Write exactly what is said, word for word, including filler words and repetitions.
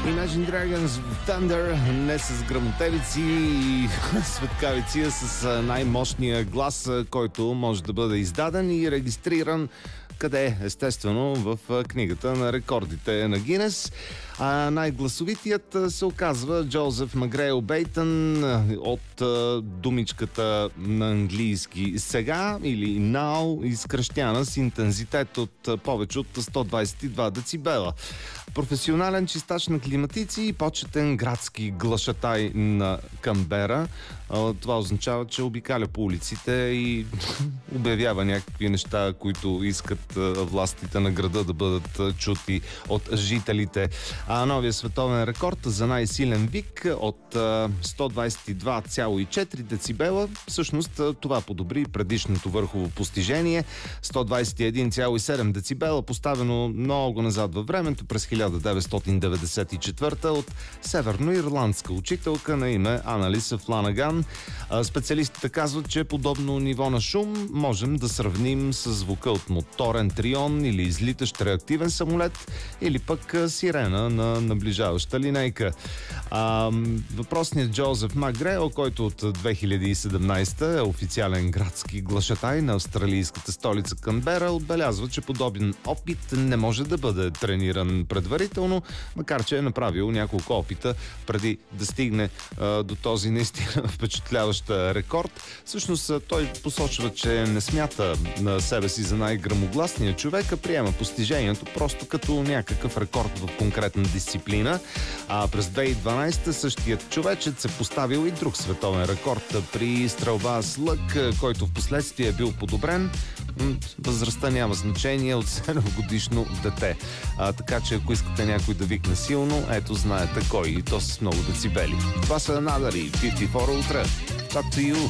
Imagine Dragons Thunder, не с гръмотевици и светкавици, а с най-мощния глас, който може да бъде издаден и регистриран къде? Естествено в книгата на рекордите на Гинес. А най-гласовитият се оказва Джозеф Магрео Бейтън от думичката на английски сега или now, изкръщяна с интензитет от повече от сто двадесет и два децибела. Професионален чистач на климатици и почетен градски глашатай на Канбера. Това означава, че обикаля по улиците и обявява някакви неща, които искат властите на града да бъдат чути от жителите. А новия световен рекорд за най-силен вик от сто двадесет и два цяло и четири децибела, всъщност това подобри предишното върхово постижение. сто двадесет и един цяло и седем децибела, поставено много назад във времето през хиляда деветстотин деветдесет и четвърта от северноирландска учителка на име Аналиса Фланаган. Специалистите казват, че подобно ниво на шум можем да сравним с звука от моторен трион или излитащ реактивен самолет или пък сирена на наближаваща линейка. А, въпросният Джозеф Магрео, който от две хиляди и седемнадесета е официален градски глашатай на австралийската столица Канбера, отбелязва, че подобен опит не може да бъде трениран предварително, макар че е направил няколко опита преди да стигне а, до този наистина впечатляващ рекорд. Всъщност той посочва, че не смята на себе си за най-грамогласния човек, а приема постижението просто като някакъв рекорд в конкретна дисциплина. А през две хиляди и дванадесета същият човечец се поставил и друг световен рекорд при стрелба с лък, който в последствие е бил подобрен. Възрастта няма значение, от седем годишно дете. А, така че ако искате някой да викне силно, ето знаете кой, и то с много децибели. Това са Надари, петдесет и четири Ultra. Talk to you.